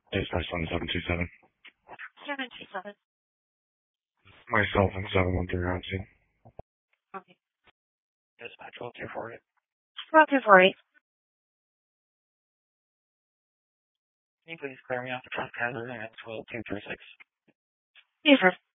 Dispatch 1727. 727. Myself and 713 on scene. Okay. Dispatch 1248. 1248. Can you please clear me off the trunk hazard and 12236? Yes, sir.